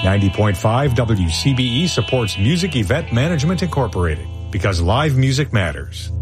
90.5 WCBE supports Music Event Management Incorporated because live music matters.